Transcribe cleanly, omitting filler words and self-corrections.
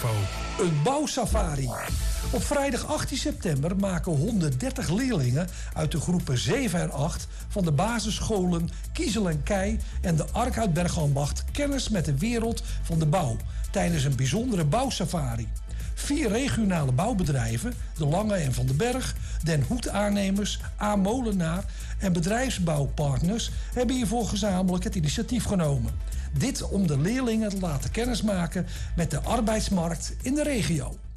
Expo. Een bouwsafari. Op vrijdag 18 september maken 130 leerlingen uit de groepen 7 en 8 van de basisscholen Kiezel en Kei en de Ark uit Bergambacht kennis met de wereld van de bouw tijdens een bijzondere bouwsafari. 4 regionale bouwbedrijven, De Lange en Van den Berg, Den Hoed Aannemers, A. Molenaar en bedrijfsbouwpartners hebben hiervoor gezamenlijk het initiatief genomen. Dit om de leerlingen te laten kennismaken met de arbeidsmarkt in de regio.